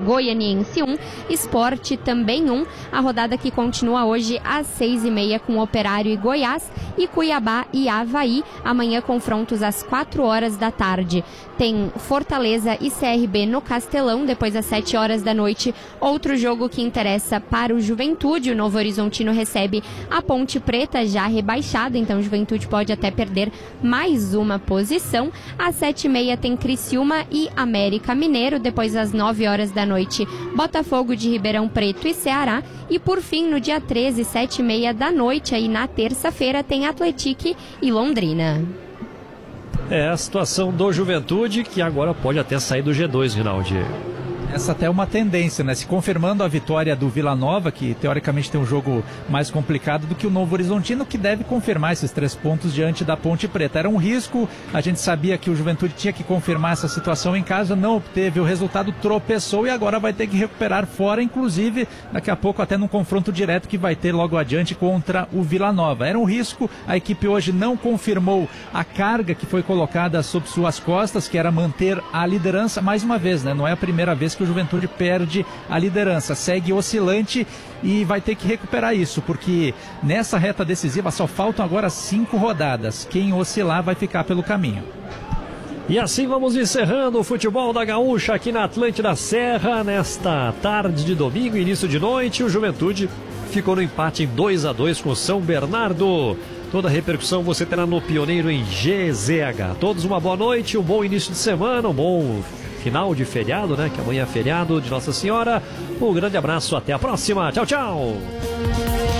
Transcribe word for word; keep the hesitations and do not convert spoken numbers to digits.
Goianiense um, Sport também um. A rodada que continua hoje às seis e meia com Operário e Goiás e Cuiabá e Avaí. Amanhã confrontos às quatro horas da tarde. Tem Fortaleza e C R B no Castelão, depois às sete horas da noite. Outro jogo que interessa para o Juventude, o Novo Horizontino recebe a Ponte Preta já rebaixada, então o Juventude pode até perder mais uma posição. Às sete e meia tem Criciúma e América Mineiro, depois às nove horas da noite Botafogo de Ribeirão Preto e Ceará. E por fim, no dia treze, sete e meia da noite, aí na terça-feira, tem Atlético e Londrina. É a situação do Juventude, que agora pode até sair do G dois, Rinaldi. Essa até é uma tendência, né? Se confirmando a vitória do Vila Nova, que teoricamente tem um jogo mais complicado do que o Novo Horizontino, que deve confirmar esses três pontos diante da Ponte Preta. Era um risco, a gente sabia que o Juventude tinha que confirmar essa situação em casa, não obteve o resultado, tropeçou e agora vai ter que recuperar fora, inclusive daqui a pouco até num confronto direto que vai ter logo adiante contra o Vila Nova. Era um risco, a equipe hoje não confirmou a carga que foi colocada sob suas costas, que era manter a liderança mais uma vez, né? Não é a primeira vez que o Juventude perde a liderança, segue oscilante e vai ter que recuperar isso, porque nessa reta decisiva só faltam agora cinco rodadas. Quem oscilar vai ficar pelo caminho. E assim vamos encerrando o futebol da Gaúcha aqui na Atlântida Serra, nesta tarde de domingo, início de noite. O Juventude ficou no empate em dois a dois com o São Bernardo. Toda a repercussão você terá no Pioneiro em G Z H. Todos uma boa noite, um bom início de semana, um bom final de feriado, né? Que amanhã é feriado de Nossa Senhora. Um grande abraço, até a próxima. Tchau, tchau.